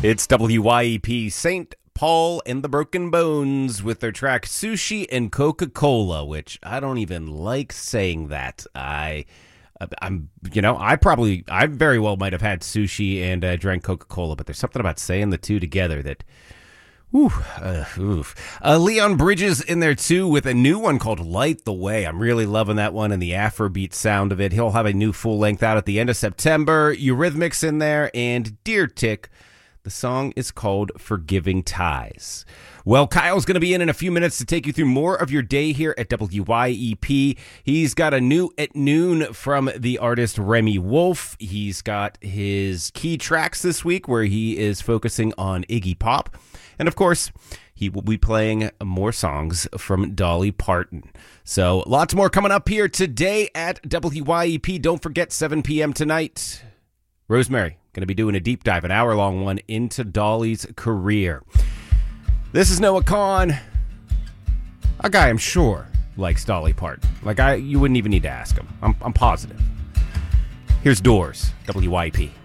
It's WYEP St. Paul and the Broken Bones with their track Sushi and Coca-Cola, which I don't even like saying that. I very well might have had sushi and drank Coca-Cola, but there's something about saying the two together that, Leon Bridges in there too with a new one called Light the Way. I'm really loving that one and the Afrobeat sound of it. He'll have a new full length out at the end of September. Eurythmics in there and Deer Tick. The song is called Forgiving Ties. Well, Kyle's going to be in a few minutes to take you through more of your day here at WYEP. He's got a new at noon from the artist Remy Wolf. He's got his key tracks this week where he is focusing on Iggy Pop. And of course, he will be playing more songs from Dolly Parton. So lots more coming up here today at WYEP. Don't forget, 7 p.m. tonight, Rosemary going to be doing a deep dive, an hour-long one, into Dolly's career. This is Noah Kahan, a guy I'm sure likes Dolly Parton. You wouldn't even need to ask him. I'm positive. Here's Doors, WYEP.